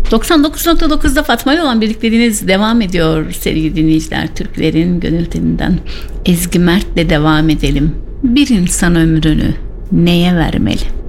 99.9'da Fatma ile olan birlikteliğiniz devam ediyor sevgili dinleyiciler. Türklerin gönül telinden Ezgi Mert'le devam edelim. Bir insan ömrünü neye vermeli?